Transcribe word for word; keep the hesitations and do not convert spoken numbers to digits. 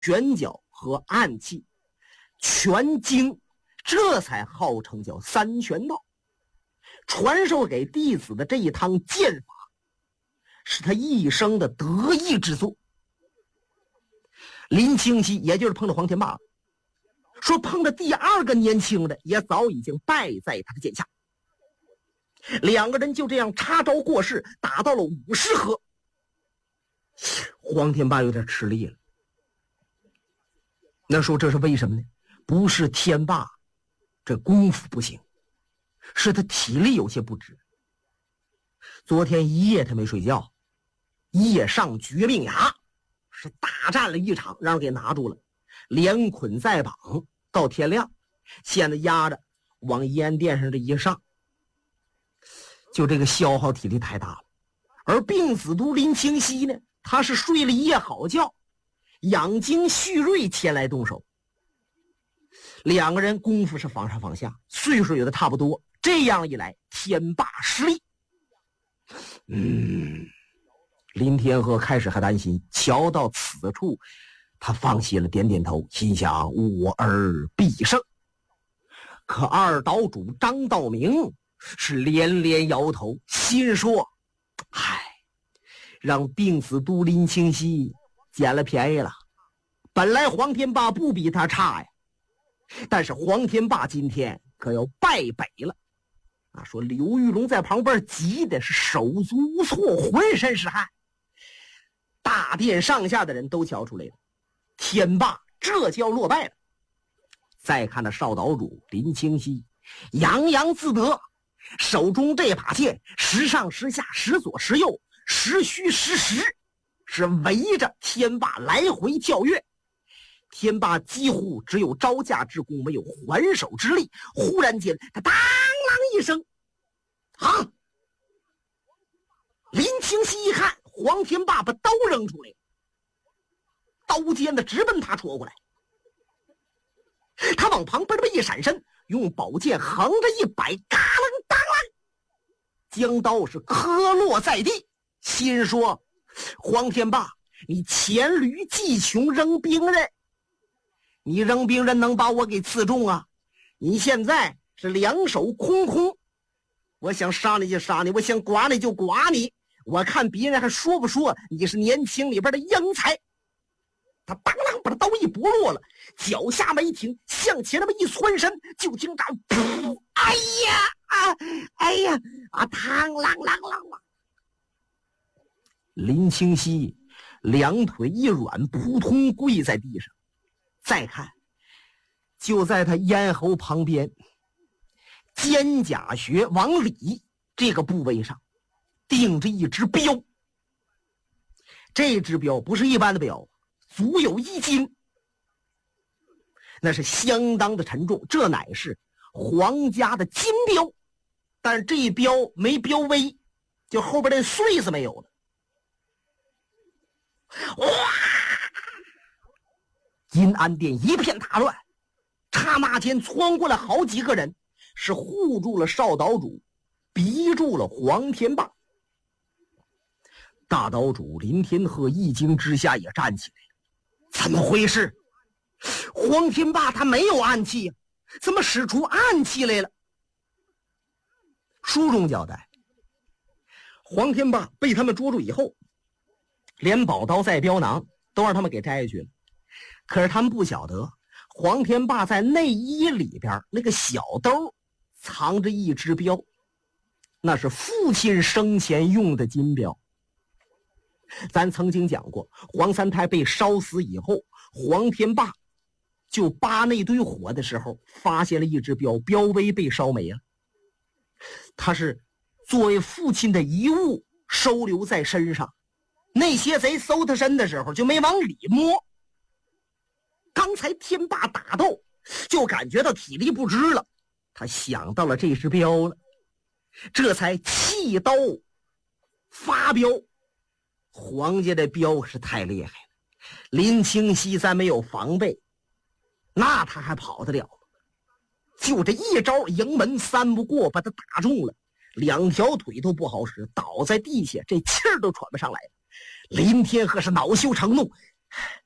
玄角和暗器全精，这才号称叫三玄道。传授给弟子的这一堂剑法是他一生的得意之作。林清熙也就是碰着黄天霸了，说碰着第二个年轻的也早已经败在他的剑下。两个人就这样插招过世，打到了五十合。黄天霸有点吃力了。那说这是为什么呢？不是天霸这功夫不行，是他体力有些不支。昨天一夜他没睡觉，夜上绝命崖是大战了一场，让人给拿住了，连捆再绑到天亮，现在压着往烟店上这一上，就这个消耗体力太大了。而病死都林清熙呢，他是睡了一夜好觉，养精蓄锐前来动手。两个人功夫是仿上仿下，岁数有的差不多，这样一来天霸失利。嗯，林天鹤开始还担心，瞧到此处他放心了，点点头，心想我儿必胜。可二岛主张道明是连连摇头，心说唉，让病死都林清熙捡了便宜了。本来黄天霸不比他差呀，但是黄天霸今天可要败北了啊！说刘玉龙在旁边急的是手足无措，浑身是汗。大殿上下的人都瞧出来了，天霸这就要落败了。再看那少岛主林清熙洋洋自得，手中这把剑时上时下，时左时右，时虚时实，是围着天霸来回跳跃。天霸几乎只有招架之功，没有还手之力。忽然间他当啷一声啊！林清熙一看黄天霸把刀扔出来，刀尖的直奔他戳过来。他往旁边的一闪身，用宝剑横着一摆，嘎楞当啷，将刀是磕落在地，心说黄天霸，你黔驴技穷扔兵刃，你扔兵刃能把我给刺中啊？你现在是两手空空，我想杀你就杀你，我想剐你就剐你，我看别人还说不说你是年轻里边的英才。他当啷把他刀一拨落了，脚下没停，向前那么一窜身，就听他噗，哎呀啊，哎呀啊，嘡啷啷啷啷。林清熙两腿一软，扑通跪在地上。再看，就在他咽喉旁边肩胛穴往里这个部位上钉着一只镖。这只镖不是一般的镖，足有一斤，那是相当的沉重，这乃是皇家的金镖。但是这一镖没镖威，就后边那穗子没有了。哇！阴安殿一片大乱，刹那间窜过来好几个人，是护住了少岛主，逼住了黄天霸。大岛主林天鹤一惊之下也站起来了，怎么回事？黄天霸他没有暗器呀，怎么使出暗器来了？书中交代，黄天霸被他们捉住以后，连宝刀带镖囊都让他们给摘去了。可是他们不晓得，黄天霸在内衣里边那个小兜藏着一只镖，那是父亲生前用的金镖。咱曾经讲过，黄三太被烧死以后，黄天霸就扒那堆火的时候，发现了一只镖，镖威被烧没了。他是作为父亲的遗物收留在身上，那些贼搜他身的时候就没往里摸。刚才天霸打斗就感觉到体力不支了，他想到了这只镖了，这才弃刀发镖。黄家的镖是太厉害了，林清熙再没有防备，那他还跑得了吗？就这一招迎门三不过，把他打中了，两条腿都不好使，倒在地下，这气儿都喘不上来了。林天鹤是恼羞成怒，